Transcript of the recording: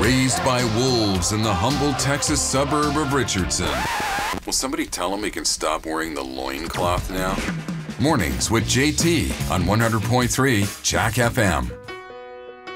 Raised by wolves in the humble Texas suburb of Richardson. Will somebody tell him he can stop wearing the loincloth now? Mornings with JT on 100.3 Jack FM.